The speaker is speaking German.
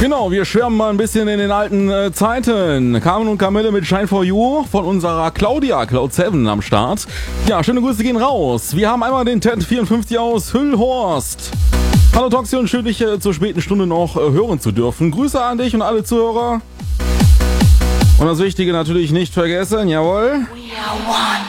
Genau, wir schwärmen mal ein bisschen in den alten Zeiten. Carmen und Camille mit Shine for You von unserer Claudia, Cloud7 am Start. Ja, schöne Grüße gehen raus. Wir haben einmal den Ted54 aus Hüllhorst. Hallo Toxi und schön, dich zur späten Stunde noch hören zu dürfen. Grüße an dich und alle Zuhörer. Und das Wichtige natürlich nicht vergessen, jawohl. We are one.